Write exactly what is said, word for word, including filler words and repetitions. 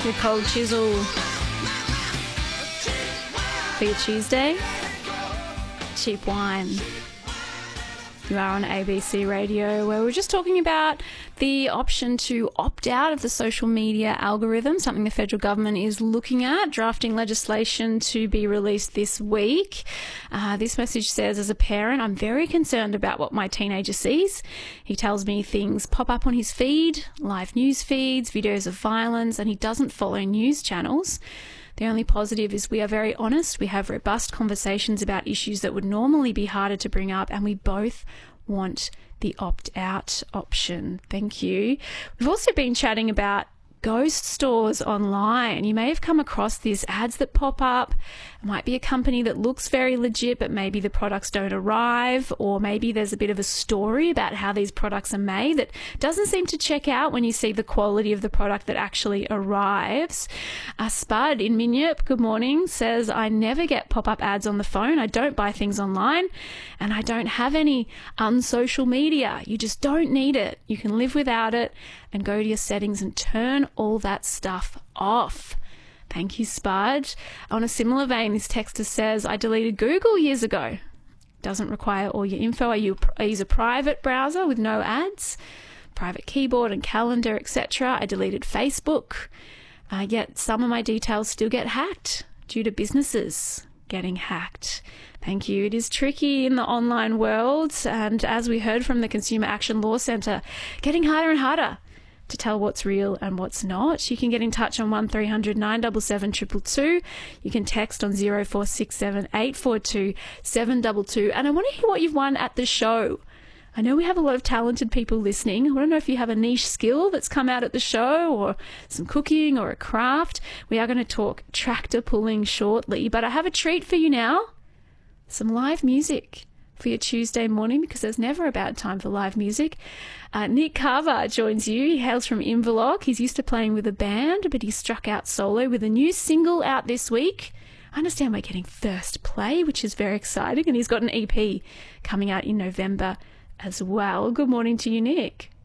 Your Cold Chisel for your Tuesday. Cheap Wine. You are on A B C Radio, where we're just talking about the option to opt out of the social media algorithm, something the federal government is looking at, drafting legislation to be released this week. Uh, this message says, as a parent, I'm very concerned about what my teenager sees. He tells me things pop up on his feed, live news feeds, videos of violence, and he doesn't follow news channels. The only positive is we are very honest. We have robust conversations about issues that would normally be harder to bring up, and we both want the opt-out option. Thank you. We've also been chatting about ghost stores online. You may have come across these ads that pop up. It might be a company that looks very legit, but maybe the products don't arrive, or maybe there's a bit of a story about how these products are made that doesn't seem to check out when you see the quality of the product that actually arrives. Uh, Spud in Minyip, good morning, says, I never get pop-up ads on the phone. I don't buy things online, and I don't have any unsocial media. You just don't need it. You can live without it, and go to your settings and turn all that stuff off. Thank you, Spud. On a similar vein, this texter says, I deleted Google years ago. Doesn't require all your info. I use a private browser with no ads, private keyboard and calendar, et cetera. I deleted Facebook, uh, yet some of my details still get hacked due to businesses getting hacked. Thank you. It is tricky in the online world, and as we heard from the Consumer Action Law Centre, getting harder and harder to tell what's real and what's not. You can get in touch on one three hundred nine seven seven two two two. You can text on zero four six seven eight four two seven two two. And I want to hear what you've won at the show. I know we have a lot of talented people listening. I want to know if you have a niche skill that's come out at the show, or some cooking or a craft. We are going to talk tractor pulling shortly, but I have a treat for you now. Some live music for your Tuesday morning, because there's never a bad time for live music. Uh, Nick Carver joins you. He hails from Inverloch. He's used to playing with a band, but he struck out solo with a new single out this week. I understand we're getting first play, which is very exciting, and he's got an E P coming out in November as well. Good morning to you, Nick.